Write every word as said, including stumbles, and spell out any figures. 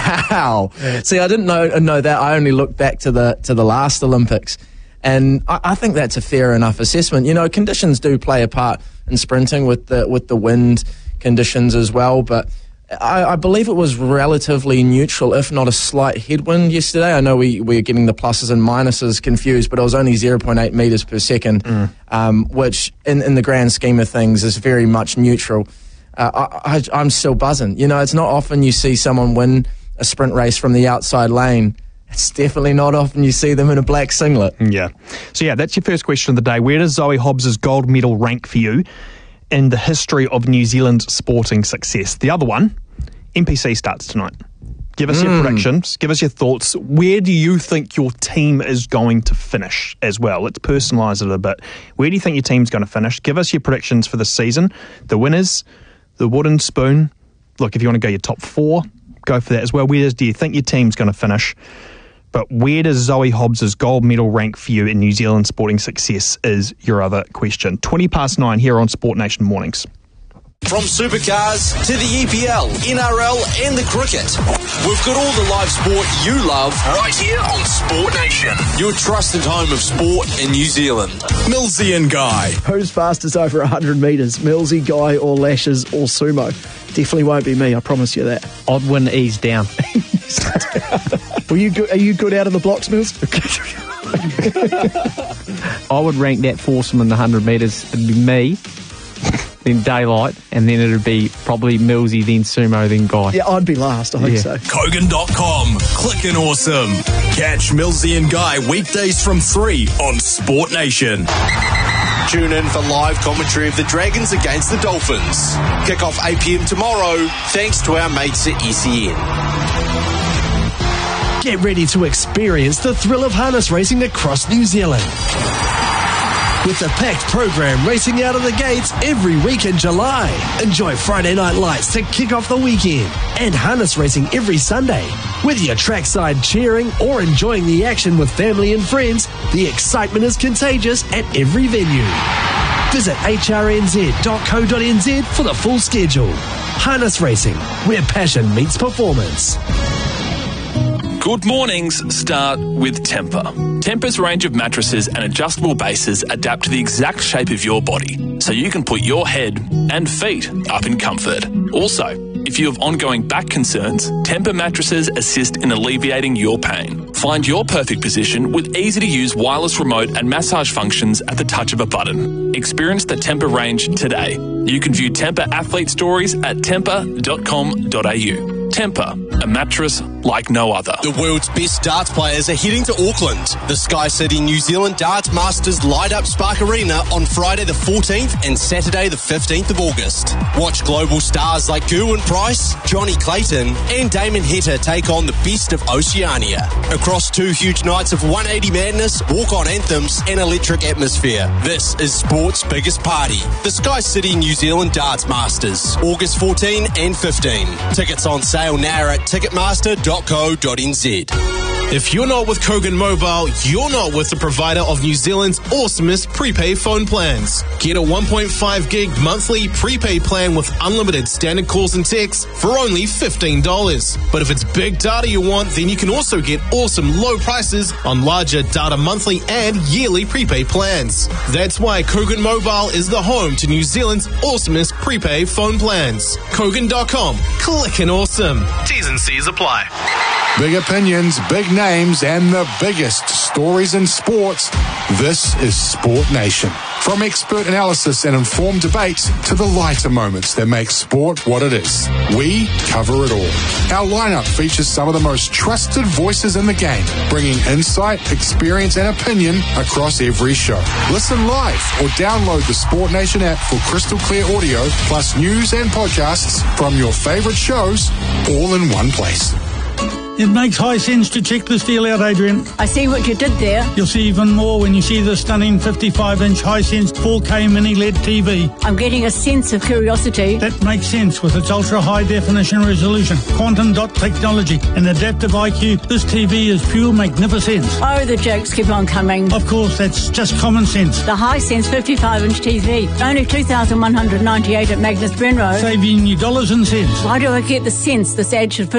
Wow. Yeah. See, I didn't know know that. I only looked back to the to the last Olympics. And I, I think that's a fair enough assessment. You know, conditions do play a part in sprinting with the with the wind conditions as well, but I, I believe it was relatively neutral, if not a slight headwind yesterday. I know we, we're getting the pluses and minuses confused, but it was only zero point eight metres per second, mm. um, which in, in the grand scheme of things is very much neutral. Uh, I, I, I'm still buzzing. You know, it's not often you see someone win a sprint race from the outside lane. It's definitely not often you see them in a black singlet. Yeah. So, yeah, that's your first question of the day. Where does Zoe Hobbs's gold medal rank for you in the history of New Zealand's sporting success? The other one, N P C starts tonight. Give us mm. your predictions. Give us your thoughts. Where do you think your team is going to finish as well? Let's personalise it a bit. Where do you think your team's going to finish? Give us your predictions for the season. The winners, the wooden spoon. Look, if you want to go your top four, go for that as well. Where does, do you think your team's going to finish? But where does Zoe Hobbs's gold medal rank for you in New Zealand sporting success is your other question. twenty past nine here on Sport Nation Mornings. From supercars to the E P L, N R L and the cricket, we've got all the live sport you love right here on Sport Nation, your trusted home of sport in New Zealand. Millsy and Guy. Who's fastest over one hundred metres? Millsy, Guy or Lashes or Sumo? Definitely won't be me, I promise you that. Odd win, ease down. Were you good, are you good out of the blocks, Mills? I would rank that foursome in the one hundred metres. It'd be me, then Daylight, and then it'd be probably Millsy, then Sumo, then Guy. Yeah, I'd be last, I think yeah. so. Kogan dot com. Clickin' awesome. Catch Millsy and Guy weekdays from three on Sport Nation. Tune in for live commentary of the Dragons against the Dolphins. Kick off eight p.m. tomorrow, thanks to our mates at S E N. Get ready to experience the thrill of harness racing across New Zealand. With the packed program racing out of the gates every week in July. Enjoy Friday night lights to kick off the weekend and harness racing every Sunday. Whether you're trackside cheering or enjoying the action with family and friends, the excitement is contagious at every venue. Visit h r n z dot co dot n z for the full schedule. Harness racing, where passion meets performance. Good mornings start with Tempur. Tempur's range of mattresses and adjustable bases adapt to the exact shape of your body, so you can put your head and feet up in comfort. Also, if you have ongoing back concerns, Tempur mattresses assist in alleviating your pain. Find your perfect position with easy-to-use wireless remote and massage functions at the touch of a button. Experience the Tempur range today. You can view Tempur athlete stories at tempur dot com dot a u. Tempur, a mattress like no other. The world's best darts players are heading to Auckland. The Sky City New Zealand Darts Masters light up Spark Arena on Friday the fourteenth and Saturday the fifteenth of August. Watch global stars like Gerwyn Price, Johnny Clayton and Damon Heta take on the best of Oceania. Across two huge nights of one eighty madness, walk-on anthems and electric atmosphere. This is sport's biggest party. The Sky City New Zealand Darts Masters, August fourteenth and fifteenth. Tickets on sale now at ticketmaster dot co dot n z. If you're not with Kogan Mobile, you're not with the provider of New Zealand's awesomest prepaid phone plans. Get a one point five gig monthly prepaid plan with unlimited standard calls and texts for only fifteen dollars. But if it's big data you want, then you can also get awesome low prices on larger data monthly and yearly prepaid plans. That's why Kogan Mobile is the home to New Zealand's awesomest prepaid phone plans. Kogan dot com. Clickin' awesome. T's and C's apply. Big opinions, big names, and the biggest stories in sports. This is Sport Nation. From expert analysis and informed debates to the lighter moments that make sport what it is, we cover it all. Our lineup features some of the most trusted voices in the game, bringing insight, experience, and opinion across every show. Listen live or download the Sport Nation app for crystal clear audio, plus news and podcasts from your favorite shows, all in one place. It makes high sense to check this deal out, Adrian. I see what you did there. You'll see even more when you see the stunning fifty-five inch Hisense four K mini L E D T V. I'm getting a sense of curiosity. That makes sense with its ultra-high definition resolution, quantum dot technology, and adaptive I Q. This T V is pure magnificence. Oh, the jokes keep on coming. Of course, that's just common sense. The Hisense fifty-five inch T V, only two thousand one hundred ninety-eight at Magnus Benroe. Saving you dollars and cents. Why do I get the sense this ad should fit